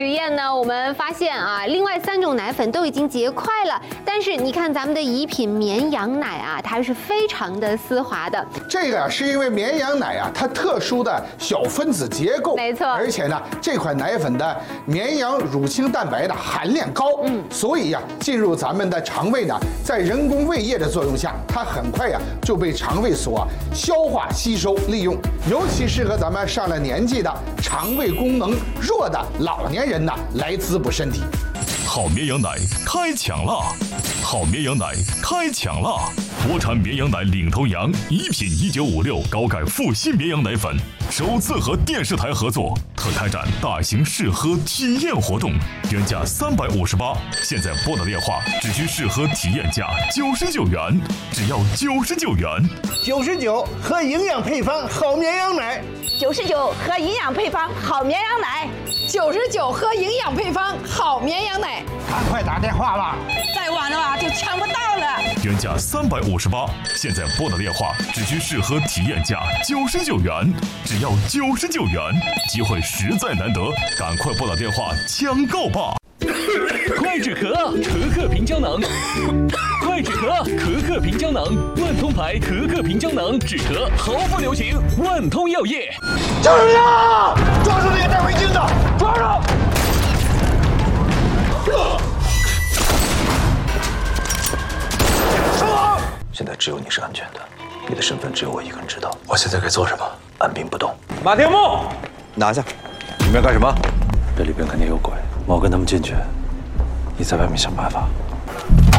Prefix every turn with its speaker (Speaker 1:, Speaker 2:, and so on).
Speaker 1: 实验呢，我们发现啊，另外3种奶粉都已经结块了，但是你看咱们的怡品绵羊奶啊，它是非常的丝滑的。
Speaker 2: 这个是因为绵羊奶啊，它特殊的小分子结构，
Speaker 1: 没错，
Speaker 2: 而且呢，这款奶粉的绵羊乳清蛋白的含量高，所以呀，进入咱们的肠胃呢，在人工胃液的作用下，它很快呀就被肠胃所消化吸收利用，尤其适合咱们上了年纪的肠胃功能弱的老年人呢来滋补身体。
Speaker 3: 好绵羊奶开抢啦！好绵羊奶开抢啦！国产绵羊奶领头羊怡品1956高钙复吸绵羊奶粉首次和电视台合作，特开展大型试喝体验活动，原价358，现在拨打电话只需试喝体验价99元，只要99元。
Speaker 4: 99喝营养配方好绵羊奶
Speaker 5: ，99喝营养配方好绵羊奶
Speaker 6: ，99喝营养配方好绵羊奶，
Speaker 4: 赶快打电话吧！
Speaker 5: 再晚的话就抢不到了。
Speaker 3: 原价358，现在拨打电话只需试喝体验价99元，只要99元，机会实在难得，赶快拨打电话抢购吧！
Speaker 7: 快止咳，可可平胶囊。快止咳，可可平胶囊，万通牌可可平胶囊，止咳毫不留情，万通药业。
Speaker 4: 就是他！抓住那个戴围巾的，抓住！
Speaker 8: 现在只有你是安全的，你的身份只有我一个人知道。我现在该做什么？按兵不动。
Speaker 9: 马天木，
Speaker 8: 拿下！里面干什么？这里边肯定有鬼，我跟他们进去，你在外面想办法。